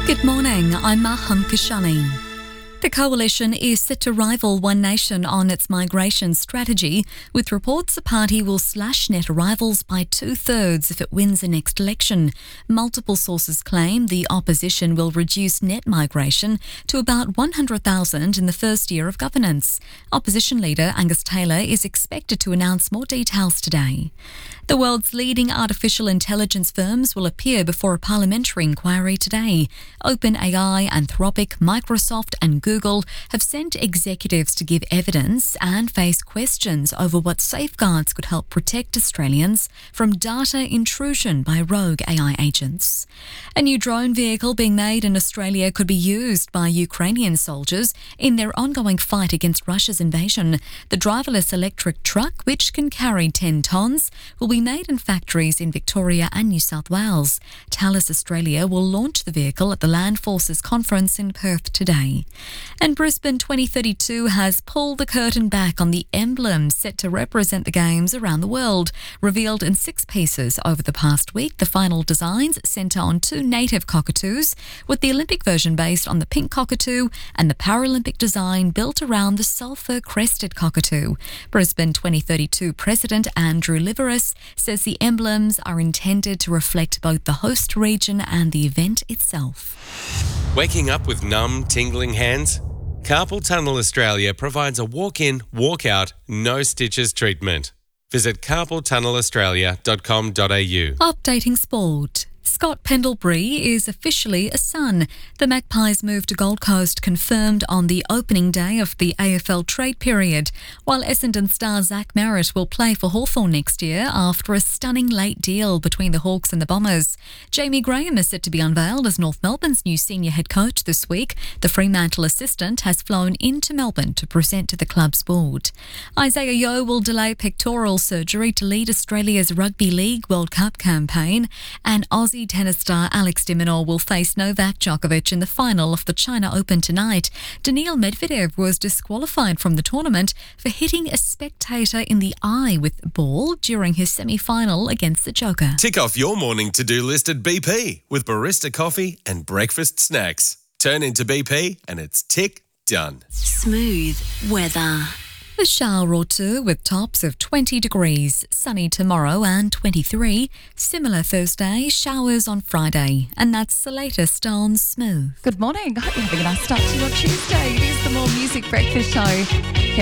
Good morning, I'm Maham Kashani. The coalition is set to rival One Nation on its migration strategy, with reports the party will slash net arrivals by 2/3 if it wins the next election. Multiple sources claim the opposition will reduce net migration to about 100,000 in the first year of governance. Opposition leader Angus Taylor is expected to announce more details today. The world's leading artificial intelligence firms will appear before a parliamentary inquiry today. OpenAI, Anthropic, Microsoft and Google have sent executives to give evidence and face questions over what safeguards could help protect Australians from data intrusion by rogue AI agents. A new drone vehicle being made in Australia could be used by Ukrainian soldiers in their ongoing fight against Russia's invasion. The driverless electric truck, which can carry 10 tonnes, will be made in factories in Victoria and New South Wales. Thales Australia will launch the vehicle at the Land Forces Conference in Perth today. And Brisbane 2032 has pulled the curtain back on the emblems set to represent the Games around the world. Revealed in 6 pieces over the past week, the final designs centre on 2 native cockatoos, with the Olympic version based on the pink cockatoo and the Paralympic design built around the sulphur-crested cockatoo. Brisbane 2032 President Andrew Liveris says the emblems are intended to reflect both the host region and the event itself. Waking up with numb, tingling hands? Carpal Tunnel Australia provides a walk-in, walk-out, no stitches treatment. Visit carpaltunnelaustralia.com.au. Updating sport. Scott Pendlebury is officially a Sun. The Magpies' move to Gold Coast confirmed on the opening day of the AFL trade period, while Essendon star Zach Merritt will play for Hawthorn next year after a stunning late deal between the Hawks and the Bombers. Jamie Graham is set to be unveiled as North Melbourne's new senior head coach this week. The Fremantle assistant has flown into Melbourne to present to the club's board. Isaiah Yeo will delay pectoral surgery to lead Australia's Rugby League World Cup campaign, and Aussie tennis star Alex de Minaur will face Novak Djokovic in the final of the China Open tonight. Daniil Medvedev was disqualified from the tournament for hitting a spectator in the eye with a ball during his semi-final against the Joker. Tick off your morning to-do list at BP with barista coffee and breakfast snacks. Turn into BP and it's tick done. Smooth weather. A shower or two with tops of 20 degrees, sunny tomorrow and 23. Similar Thursday, showers on Friday. And that's the latest on Smooth. Good morning. I hope you're having a nice start to your Tuesday. It is the More Music Breakfast Show.